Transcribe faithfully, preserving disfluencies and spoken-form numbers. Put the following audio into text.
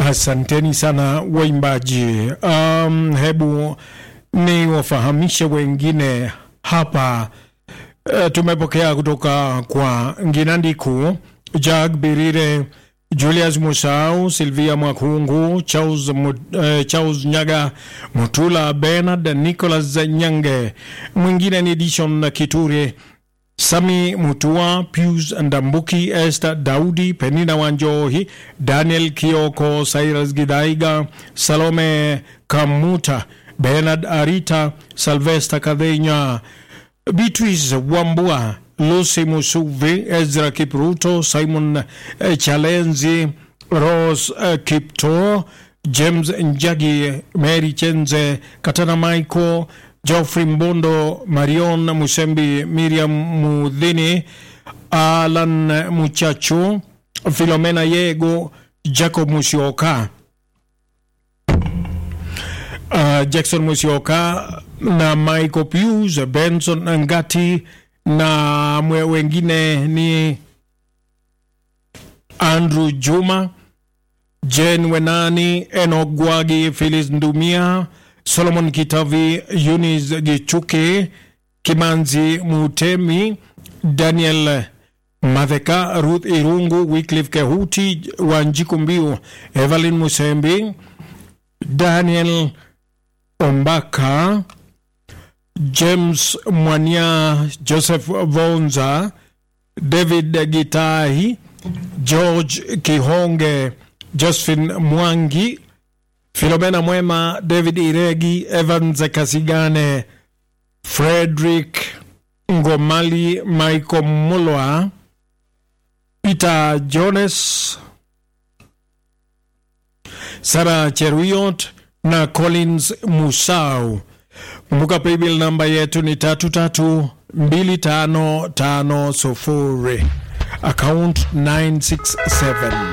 Asanteni sana waimbaji. Um, hebu ni wafahamishe wengine hapa. Uh, tumepokea kutoka kwa Nginandiku, Jag Birire, Julius Musau, Silvia Mwakungu, Charles, uh, Charles Nyaga, Mutula Bernard, Nicholas Nyange. Mwingine ni Dishon Kituri, Sami Mutua, Pius Ndambuki, Esther Daudi, Penina Wanjohi, Daniel Kioko, Cyrus Gidaiga, Salome Kamuta, Bernard Arita, Sylvester Kadenya, Beatrice Wambua, Lucy Musuvi, Ezra Kipruto, Simon uh, Chalenzi, Rose uh, Kipto, James Njagi, Mary Chenze, Katana Michael, Geoffrey Mbondo, Marion Musembi, Miriam Mudhini, Alan Muchacho, Filomena Yego, Jacob Musioka, uh, Jackson Musioka na Michael Pius, Benson Ngati na mwe wengine ni Andrew Juma, Jen Wenani, Enoch Gwagi, Phyllis Ndumia, Solomon Kitavi, Eunice Gichuke, Kimanzi Mutemi, Daniel Matheka, Ruth Irungu, Wycliffe Kehuti, Wanjiku Mbiu, Evelyn Musembi, Daniel Ombaka, James Mwanya, Joseph Vonza, David Gitahi, George Kihonge, Josephine Mwangi, Filomena Mwema, David Iregi, Evans Kasigane, Frederick Ngomali, Michael Mulwa, Peter Jones, Sarah Cheruiyot na Collins Musau. Kumbuka paybill namba yetu ni tatu tatu mbili tano tano sufuri, account nine six seven.